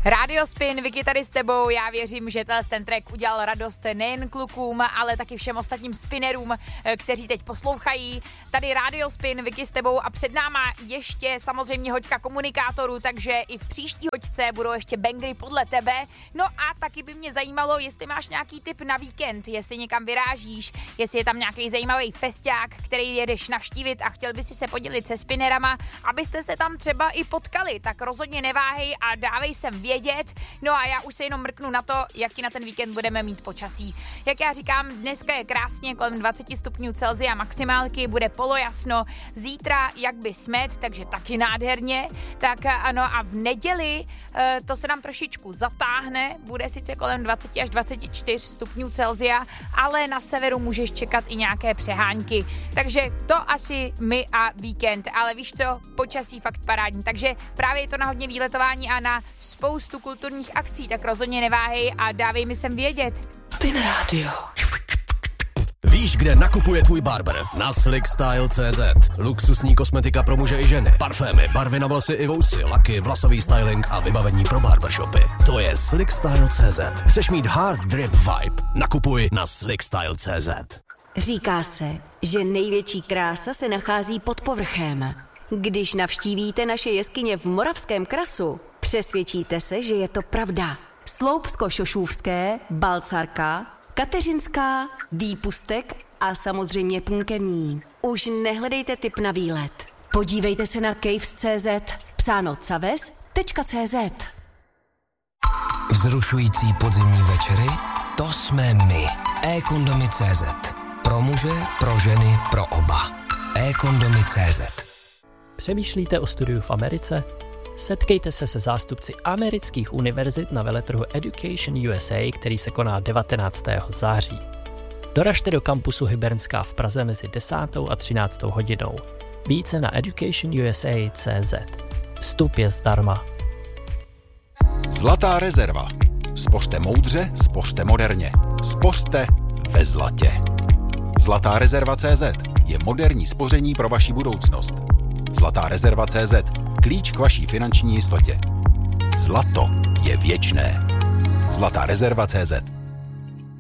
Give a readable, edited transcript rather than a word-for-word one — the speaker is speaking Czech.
Radio Spin, Vicky tady s tebou, já věřím, že ten track udělal radost nejen klukům, ale taky všem ostatním spinnerům, kteří teď poslouchají. Tady Radio Spin, Vicky s tebou a před náma ještě samozřejmě hoďka komunikátorů, takže i v příští hoďce budou ještě bangry podle tebe. No a taky by mě zajímalo, jestli máš nějaký tip na víkend, jestli někam vyrážíš, jestli je tam nějaký zajímavý festiák, který jedeš navštívit a chtěl by si se podělit se spinnerama, abyste se tam třeba i potkali, tak rozhodně neváhej a dávej sem vědět. No a já už se jenom mrknu na to, jaký na ten víkend budeme mít počasí. Jak já říkám, dneska je krásně kolem 20 stupňů Celsia maximálky, bude polojasno, zítra jak by smet, takže taky nádherně. Tak ano a v neděli to se nám trošičku zatáhne, bude sice kolem 20 až 24 stupňů Celsia, ale na severu můžeš čekat i nějaké přehánky. Takže to asi my a víkend, ale víš co, počasí fakt parádní, takže právě je to na hodně výletování a na spoustu kulturních akcí, tak rozhodně neváhej a dávej mi sem vědět. Spin Radio. Víš, kde nakupuje tvůj barber? Na slickstyle.cz. Luxusní kosmetika pro muže i ženy, parfémy, barvy na vlasy i vousy, laky, vlasový styling a vybavení pro barbershopy. To je slickstyle.cz. Chceš mít hard drip vibe? Nakupuj na slickstyle.cz. Říká se, že největší krása se nachází pod povrchem. Když navštívíte naše jeskyně v Moravském krasu, přesvědčíte se, že je to pravda. Sloupsko-Šošůvské, Balcarka, Kateřinská, Výpustek a samozřejmě Punkevní. Už nehledejte tip na výlet. Podívejte se na caves.cz, psáno caves.cz. Vzrušující podzimní večery? To jsme my. eKondomy.cz. Pro muže, pro ženy, pro oba. eKondomy.cz. Přemýšlíte o studiu v Americe? Setkejte se se zástupci amerických univerzit na veletrhu Education USA, který se koná 19. září. Doražte do kampusu Hybernská v Praze mezi 10. a 13. hodinou. Více na educationusa.cz. Vstup je zdarma. Zlatá rezerva. Spořte moudře, spořte moderně. Spořte ve zlatě. Zlatá rezerva.cz je moderní spoření pro vaši budoucnost. Zlatá rezerva.cz. Klíč k vaší finanční jistotě. Zlato je věčné. Zlatá rezerva.cz